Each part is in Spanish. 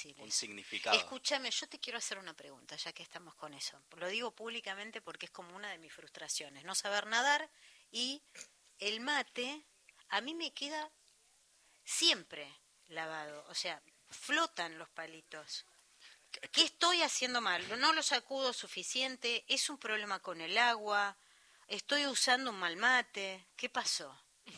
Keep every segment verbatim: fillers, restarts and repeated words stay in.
difíciles. Un significado. Escúchame, yo te quiero hacer una pregunta, ya que estamos con eso. Lo digo públicamente porque es como una de mis frustraciones. No saber nadar y el mate a mí me queda siempre lavado. O sea, flotan los palitos. ¿Qué estoy haciendo mal? ¿No lo sacudo suficiente? ¿Es un problema con el agua? ¿Estoy usando un mal mate? ¿Qué pasó?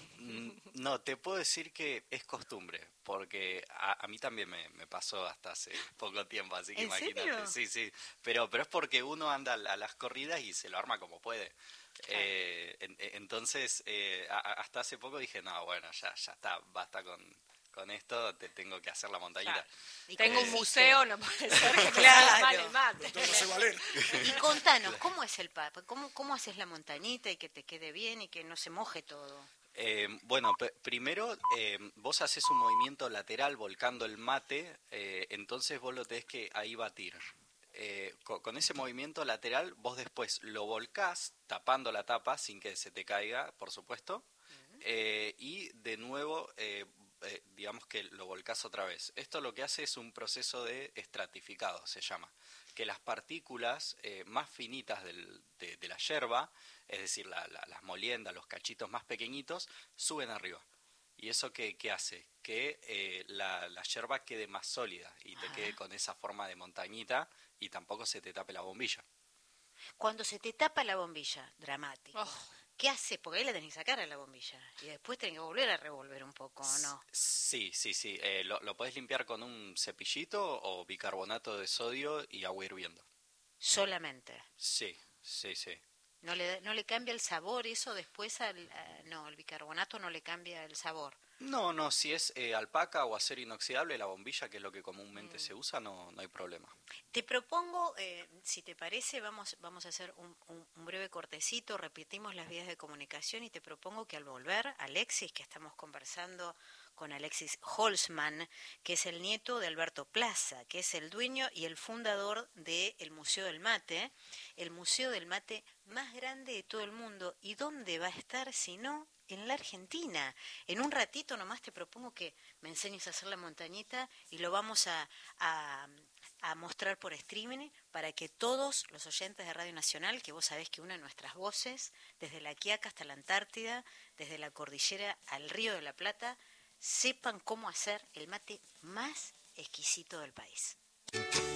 No, te puedo decir que es costumbre, porque a, a mí también me, me pasó hasta hace poco tiempo, así que ¿En imagínate. serio? Sí, sí, pero, pero es porque uno anda a las corridas y se lo arma como puede. Claro. Eh, en, entonces, eh, a, hasta hace poco dije, no, bueno, ya, ya está, basta con... Con esto te tengo que hacer la montañita. Claro. Y tengo eh, un museo, no puede ser que claro. mal el mate. Esto no se vale. Y contanos, ¿cómo es el papo? ¿Cómo, ¿Cómo haces la montañita y que te quede bien y que no se moje todo? Eh, bueno, p- primero eh, vos haces un movimiento lateral volcando el mate, eh, entonces vos lo tenés que ahí batir. Eh, con, con ese movimiento lateral vos después lo volcás tapando la tapa sin que se te caiga, por supuesto, uh-huh. eh, y de nuevo... Eh, Eh, digamos que lo volcás otra vez. Esto lo que hace es un proceso de estratificado, se llama, que las partículas eh, más finitas del, de, de la yerba, es decir, la, la, las moliendas, los cachitos más pequeñitos, suben arriba. ¿Y eso qué, qué hace? Que eh, la, la yerba quede más sólida y te ah. quede con esa forma de montañita y tampoco se te tape la bombilla. Cuando se te tapa la bombilla, dramático. Oh. ¿Qué hace? Porque ahí la tenés que sacar a la bombilla. Y después tenés que volver a revolver un poco, ¿o no? Sí, sí, sí. Eh, lo, lo podés limpiar con un cepillito o bicarbonato de sodio y agua hirviendo. ¿Solamente? Sí, sí, sí. ¿No le, no le cambia el sabor eso después? Al, uh, no, el bicarbonato no le cambia el sabor. No, no, si es eh, alpaca o acero inoxidable, la bombilla, que es lo que comúnmente mm. se usa, no, no hay problema. Te propongo, eh, si te parece, vamos, vamos a hacer un, un, un breve cortecito, repetimos las vías de comunicación y te propongo que al volver, Alexis, que estamos conversando con Alexis Holzman, que es el nieto de Alberto Plaza, que es el dueño y el fundador del Museo del Mate, el Museo del Mate más grande de todo el mundo. ¿Y dónde va a estar si no? En la Argentina. En un ratito nomás te propongo que me enseñes a hacer la montañita y lo vamos a, a, a mostrar por streaming para que todos los oyentes de Radio Nacional, que vos sabés que una de nuestras voces, desde la Quiaca hasta la Antártida, desde la cordillera al Río de la Plata, sepan cómo hacer el mate más exquisito del país.